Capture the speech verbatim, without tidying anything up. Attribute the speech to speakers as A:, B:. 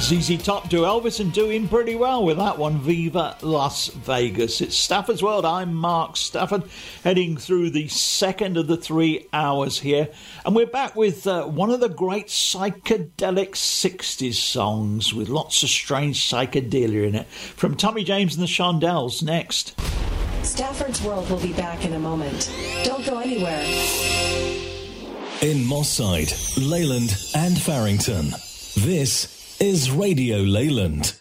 A: Z Z Top do Elvis and doing pretty well with that one, Viva Las Vegas. It's Stafford's World. I'm Mark Stafford, heading through the second of the three hours here. And we're back with uh, one of the great psychedelic sixties songs with lots of strange psychedelia in it. From Tommy James and the Shondells, next.
B: Stafford's World will be back in a moment. Don't go anywhere.
C: In Moss Side, Leyland and Farrington, this is Radio Leyland.